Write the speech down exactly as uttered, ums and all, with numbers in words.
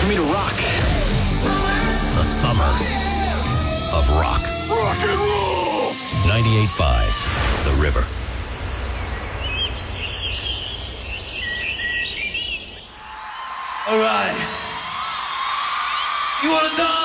for me to rock. The summer of rock. Rock and roll! ninety-eight point five, The River. All right. You want to dance?